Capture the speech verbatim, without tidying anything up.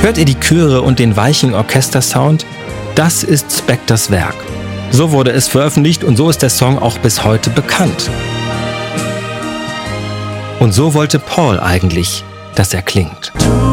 Hört ihr die Chöre und den weichen Orchestersound? Das ist Spectors Werk. So wurde es veröffentlicht und so ist der Song auch bis heute bekannt. Und so wollte Paul eigentlich, dass er klingt.